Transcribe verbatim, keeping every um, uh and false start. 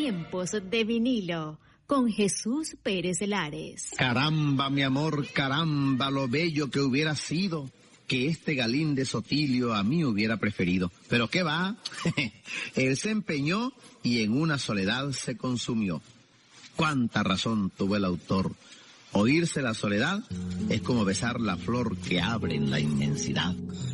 Tiempos de vinilo con Jesús Pérez Lares. Caramba, mi amor, caramba, lo bello que hubiera sido que este Galín de Sotilio a mí hubiera preferido. Pero qué va, él se empeñó y en una soledad se consumió. Cuánta razón tuvo el autor. Oírse la soledad es como besar la flor que abre en la inmensidad.